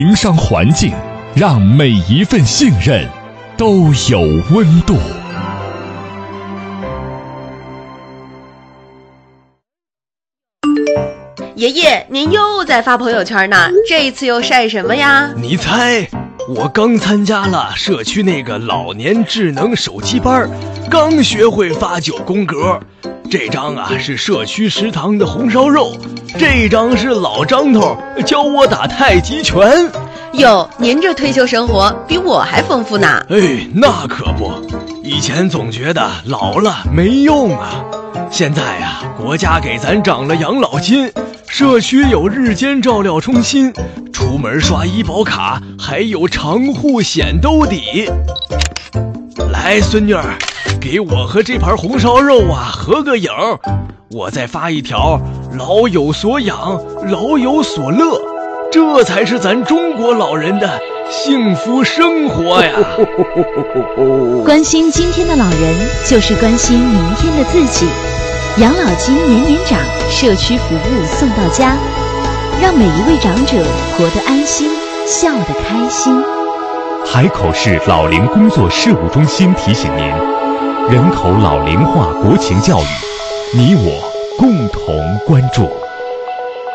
营商环境，让每一份信任都有温度。 爷爷，您又在发朋友圈呢，这一次又晒什么呀？ 你猜，我刚参加了社区那个老年智能手机班，刚学会发9宫格。这张啊是社区食堂的红烧肉，这张是老张头教我打太极拳。 哟，您这退休生活比我还丰富呢。 哎，那可不，以前总觉得老了没用啊，现在啊，国家给咱涨了养老金，社区有日间照料中心，出门刷医保卡还有长户险兜底。来，孙女儿，给我和这盘红烧肉啊合个影，我再发一条老有所养，老有所乐，这才是咱中国老人的幸福生活呀。 关心今天的老人，就是关心明天的自己。养老金年年涨，社区服务送到家，让每一位长者活得安心，笑得开心。 海口市老龄工作事务中心提醒您，人口老龄化国情教育，你我共同关注。